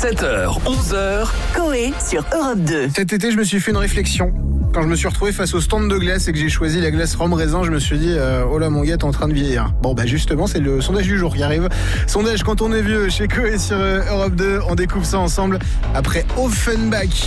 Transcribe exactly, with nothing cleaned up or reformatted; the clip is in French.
sept heures, onze heures. Coé sur Europe deux. Cet été, je me suis fait une réflexion. Quand je me suis retrouvé face au stand de glace et que j'ai choisi la glace rhum raisin, je me suis dit euh, oh là mon gars, t'es en train de vieillir. Bon bah justement, c'est le sondage du jour qui arrive. Sondage quand on est vieux chez Coé sur euh, Europe deux. On découvre ça ensemble après Offenbach.